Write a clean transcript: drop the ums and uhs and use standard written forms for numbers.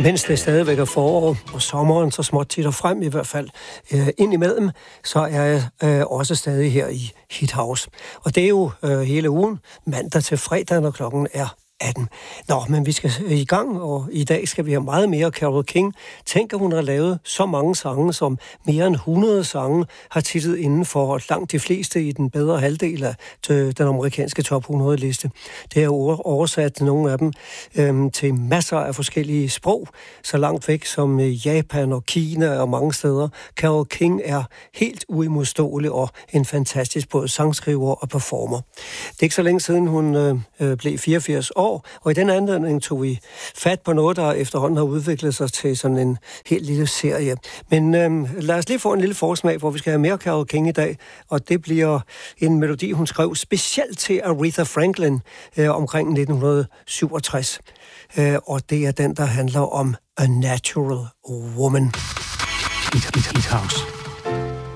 Mens det stadigvæk er forår, og sommeren så småt titter frem i hvert fald ind imellem, så er jeg også stadig her i Hit House. Og det er jo hele ugen, mandag til fredag, når klokken er 18. Nå, men vi skal i gang, og i dag skal vi have meget mere Carole King. Tænk, at hun har lavet så mange sange, som mere end 100 sange har titlet inden for langt de fleste i den bedre halvdel af den amerikanske top 100-liste. Det er oversat nogle af dem til masser af forskellige sprog, så langt væk som Japan og Kina og mange steder. Carole King er helt uimodståelig og en fantastisk både sangskriver og performer. Det er ikke så længe siden, hun blev 84 år, og i den anledning tog vi fat på noget, der efterhånden har udviklet sig til sådan en helt lille serie. Men lad os lige få en lille forsmag, hvor vi skal have mere Carole King i dag, og det bliver en melodi, hun skrev specielt til Aretha Franklin omkring 1967. Og det er den, der handler om A Natural Woman. Hit House.